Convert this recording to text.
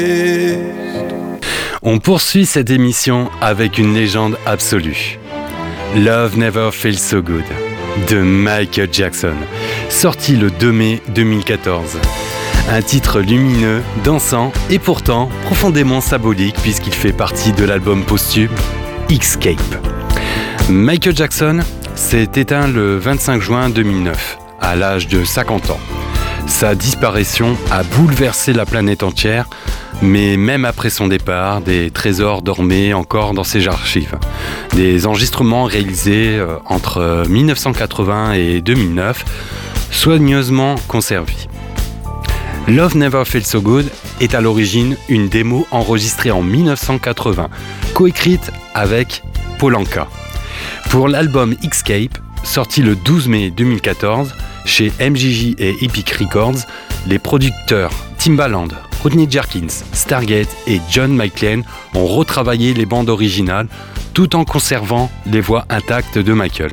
On poursuit cette émission avec une légende absolue. Love Never Feels So Good de Michael Jackson, sorti le 2 mai 2014. Un titre lumineux, dansant et pourtant profondément symbolique puisqu'il fait partie de l'album posthume Escape. Michael Jackson s'est éteint le 25 juin 2009, à l'âge de 50 ans. Sa disparition a bouleversé la planète entière, mais même après son départ, des trésors dormaient encore dans ses archives. Des enregistrements réalisés entre 1980 et 2009, soigneusement conservés. Love Never Felt So Good est à l'origine une démo enregistrée en 1980, coécrite avec Paul Anka. Pour l'album Escape, sorti le 12 mai 2014, chez MJJ et Epic Records, les producteurs Timbaland, Rodney Jerkins, Stargate et John McClane ont retravaillé les bandes originales tout en conservant les voix intactes de Michael.